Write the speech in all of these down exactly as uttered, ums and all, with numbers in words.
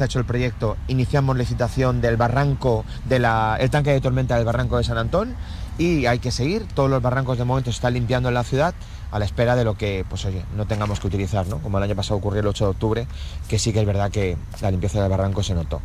está hecho el proyecto, iniciamos licitación del barranco, de la, el tanque de tormenta del barranco de San Antón, y hay que seguir. Todos los barrancos de momento se están limpiando en la ciudad a la espera de lo que, pues oye, no tengamos que utilizar, ¿no? Como el año pasado ocurrió el ocho de octubre, que sí que es verdad que la limpieza del barranco se notó.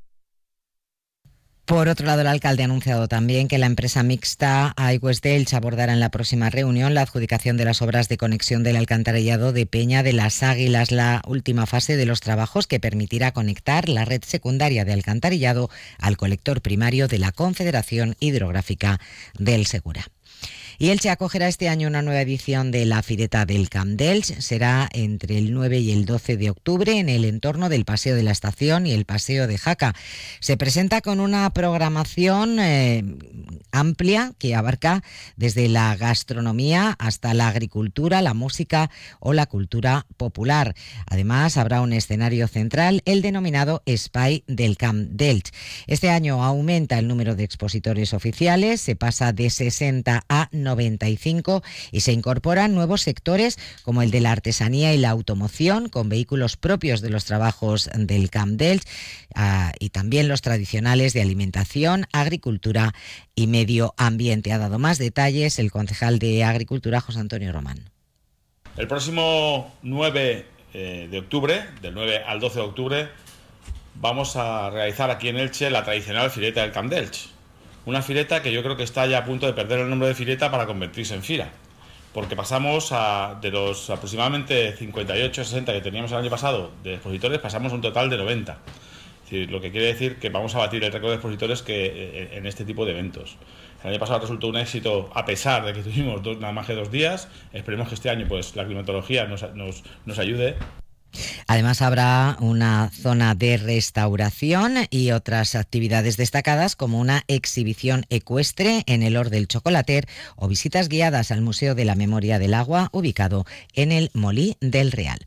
Por otro lado, el alcalde ha anunciado también que la empresa mixta Aigües de Elche abordará en la próxima reunión la adjudicación de las obras de conexión del alcantarillado de Peña de las Águilas, la última fase de los trabajos que permitirá conectar la red secundaria de alcantarillado al colector primario de la Confederación Hidrográfica del Segura. Y Elche acogerá este año una nueva edición de la Fireta del Camp d'Elx. Será entre el nueve y el doce de octubre en el entorno del Paseo de la Estación y el Paseo de Jaca. Se presenta con una programación eh, amplia que abarca desde la gastronomía hasta la agricultura, la música o la cultura popular. Además, habrá un escenario central, el denominado Espai del Camp d'Elx. Este año aumenta el número de expositores oficiales, se pasa de sesenta a noventa y cinco y se incorporan nuevos sectores como el de la artesanía y la automoción, con vehículos propios de los trabajos del Camp d'Elx, uh, y también los tradicionales de alimentación, agricultura y medio ambiente. Ha dado más detalles el concejal de Agricultura, José Antonio Román. El próximo nueve de octubre, del nueve al doce de octubre, vamos a realizar aquí en Elche la tradicional Fireta del Camp d'Elx. Una fireta que yo creo que está ya a punto de perder el nombre de fireta para convertirse en fira, porque pasamos a, de los aproximadamente cincuenta y ocho, sesenta que teníamos el año pasado de expositores, pasamos a un total de noventa. Es decir, lo que quiere decir que vamos a batir el récord de expositores que en este tipo de eventos. El año pasado resultó un éxito a pesar de que tuvimos dos, nada más que dos días. Esperemos que este año pues la climatología nos, nos, nos ayude. Además habrá una zona de restauración y otras actividades destacadas como una exhibición ecuestre en el Hort del Chocolater o visitas guiadas al Museo de la Memoria del Agua ubicado en el Molí del Real.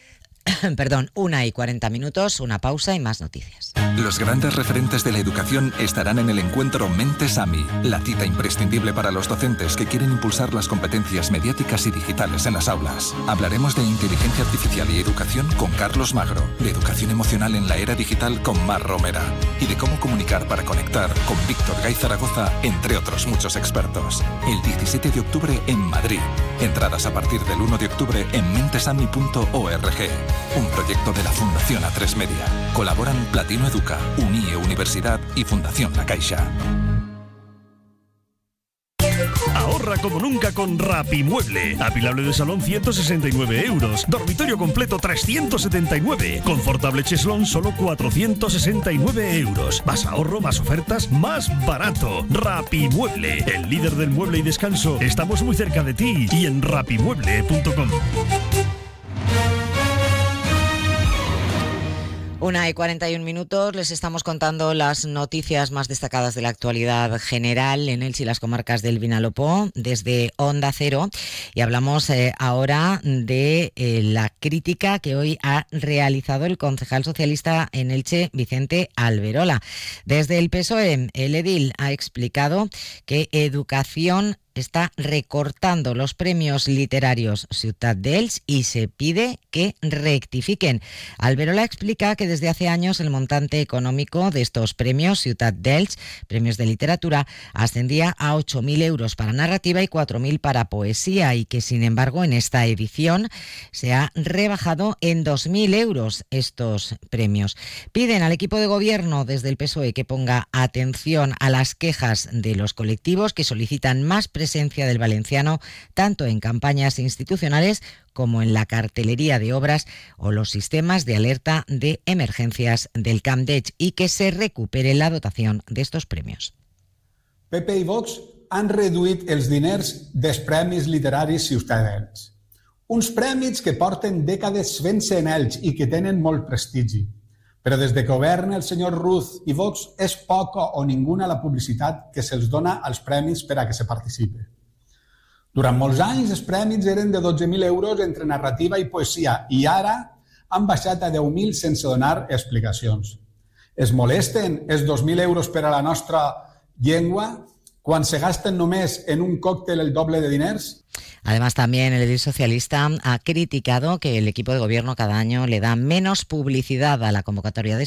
Perdón, una y cuarenta minutos, una pausa y más noticias. Los grandes referentes de la educación estarán en el encuentro Mentes AMI, la cita imprescindible para los docentes que quieren impulsar las competencias mediáticas y digitales en las aulas. Hablaremos de inteligencia artificial y educación con Carlos Magro, de educación emocional en la era digital con Mar Romera y de cómo comunicar para conectar con Víctor Gay Zaragoza, entre otros muchos expertos. El diecisiete de octubre en Madrid. Entradas a partir del uno de octubre en mentesami punto org. Un proyecto de la Fundación A tres Media. Colaboran Platino Educa, Unie Universidad y Fundación La Caixa. Ahorra como nunca con Rapimueble. Apilable de salón ciento sesenta y nueve euros. Dormitorio completo trescientos setenta y nueve. Confortable cheslón solo cuatrocientos sesenta y nueve euros. Más ahorro, más ofertas, más barato. Rapimueble, el líder del mueble y descanso. Estamos muy cerca de ti y en rapimueble punto com. Una y cuarenta y un minutos, les estamos contando las noticias más destacadas de la actualidad general en Elche y las comarcas del Vinalopó desde Onda Cero, y hablamos eh, ahora de eh, la crítica que hoy ha realizado el concejal socialista en Elche, Vicente Alberola. Desde el P S O E, el edil ha explicado que educación está recortando los premios literarios Ciutat d'Elx y se pide que rectifiquen. Alberola explica que desde hace años el montante económico de estos premios Ciutat d'Elx, premios de literatura, ascendía a ocho mil euros para narrativa y cuatro mil para poesía, y que sin embargo en esta edición se ha rebajado en dos mil euros estos premios. Piden al equipo de gobierno desde el P S O E que ponga atención a las quejas de los colectivos que solicitan más presencia del valenciano tanto en campañas institucionales como en la cartelería de obras o los sistemas de alerta de emergencias del Camp d'Elx, y que se recupere la dotación de estos premios. P P i Vox han reduït els diners dels Premis Literaris Ciutat d'Elx. Uns premis que porten dècades fent-se en Elx i que tenen molt prestigi. Però des de que governa el senyor Ruz i Vox és poca o ninguna la publicitat que se'ls dona als premis per a que se participe. Durant molts anys els premis eren de dotze mil euros entre narrativa i poesia i ara han baixat a deu mil sense donar explicacions. Es molesten els dos mil euros per a la nostra llengua quan se gasten només en un còctel el doble de diners? Además, también el edil socialista ha criticado que el equipo de gobierno cada año le da menos publicidad a la convocatoria de